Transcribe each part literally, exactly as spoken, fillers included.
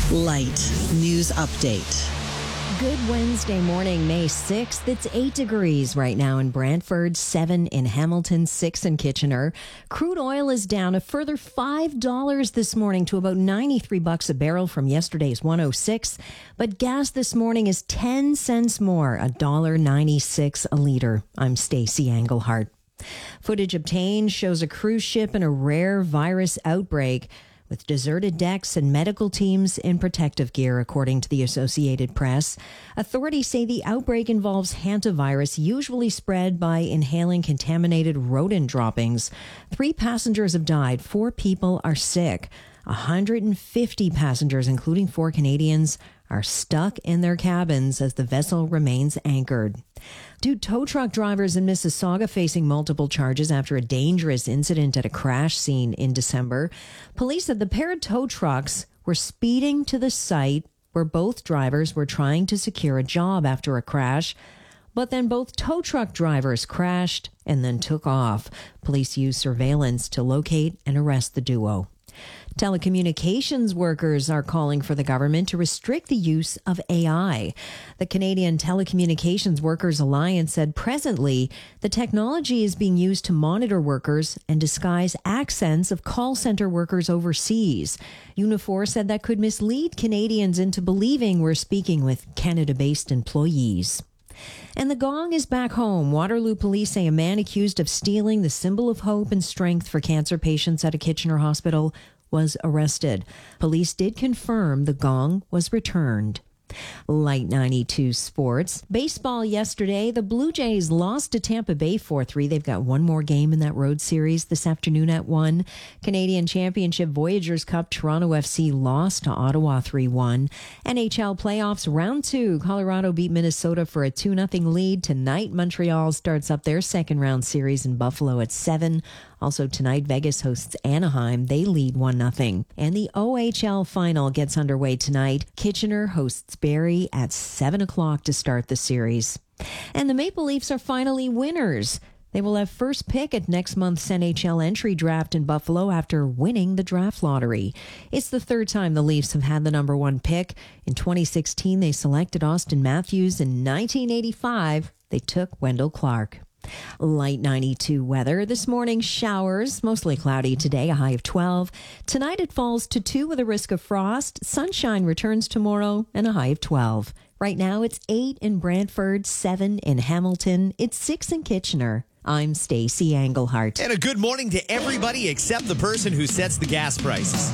Light News Update. Good Wednesday morning, May sixth. It's eight degrees right now in Brantford, seven in Hamilton, six in Kitchener. Crude oil is down a further five dollars this morning to about ninety-three bucks a barrel from yesterday's one oh six. But gas this morning is ten cents more, one dollar ninety-six a litre. I'm Stacey Englehart. Footage obtained shows a cruise ship in a rare virus outbreak, with deserted decks and medical teams in protective gear, according to the Associated Press. Authorities say the outbreak involves hantavirus, usually spread by inhaling contaminated rodent droppings. Three passengers have died. Four people are sick. one hundred fifty passengers, including four Canadians, are stuck in their cabins as the vessel remains anchored. Two tow truck drivers in Mississauga facing multiple charges after a dangerous incident at a crash scene in December. Police said the pair of tow trucks were speeding to the site where both drivers were trying to secure a job after a crash. But then both tow truck drivers crashed and then took off. Police used surveillance to locate and arrest the duo. Telecommunications workers are calling for the government to restrict the use of A I. The Canadian Telecommunications Workers Alliance said presently the technology is being used to monitor workers and disguise accents of call center workers overseas. Unifor said that could mislead Canadians into believing we're speaking with Canada-based employees. And the gong is back home. Waterloo police say a man accused of stealing the symbol of hope and strength for cancer patients at a Kitchener hospital was arrested. Police did confirm the gong was returned. Light ninety-two sports. Baseball yesterday, the Blue Jays lost to Tampa Bay four three. They've got one more game in that road series this afternoon at one. Canadian Championship Voyageurs Cup, Toronto F C lost to Ottawa three one. N H L playoffs round two. Colorado beat Minnesota for a two nothing lead. Tonight, Montreal starts up their second round series in Buffalo at seven. Also tonight, Vegas hosts Anaheim. They lead one nothing. And the O H L final gets underway tonight. Kitchener hosts Barrie at seven o'clock to start the series. And the Maple Leafs are finally winners. They will have first pick at next month's N H L entry draft in Buffalo after winning the draft lottery. It's the third time the Leafs have had the number one pick. In twenty sixteen, they selected Austin Matthews. In nineteen eighty-five, they took Wendell Clark. Light ninety-two weather. This morning, showers, mostly cloudy today, a high of twelve. Tonight it falls to two with a risk of frost. Sunshine returns tomorrow and a high of twelve. Right now it's eight in Brantford, seven in Hamilton. It's six in Kitchener. I'm Stacey Englehart. And a good morning to everybody except the person who sets the gas prices.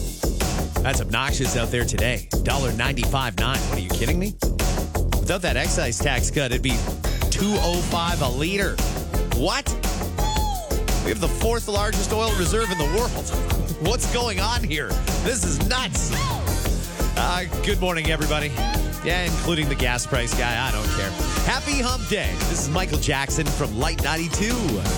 That's obnoxious out there today. one dollar ninety-five nine. What, are you kidding me? Without that excise tax cut, it'd be two oh five a liter. What? We have the fourth largest oil reserve in the world. What's going on here? This is nuts. Uh, good morning, everybody. Yeah, including the gas price guy. I don't care. Happy hump day. This is Michael Jackson from Light ninety-two.